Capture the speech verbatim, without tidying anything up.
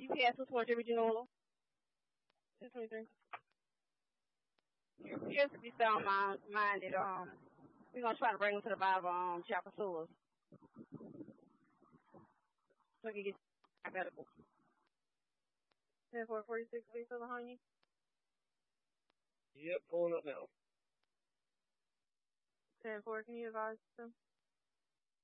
G P S support Jimmy Jewel. ten twenty-three. Just to be sound minded, um, we're gonna try to bring them to the Bible, um, chapter two. So we can get medical. ten four forty-six, we still behind you? Yep, pulling up now. ten four, can you advise them?